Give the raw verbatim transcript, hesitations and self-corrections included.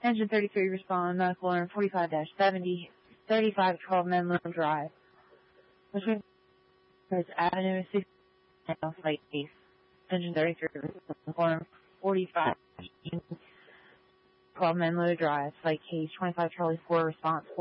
Engine thirty-three respond, medical alarm forty-five dash seventy, thirty-five twelve Menlo Drive. Between Avenue six Flight Base. Engine thirty-three respond, alarm forty-five twelve Menlo Drive. Flight Case twenty-five Charlie four response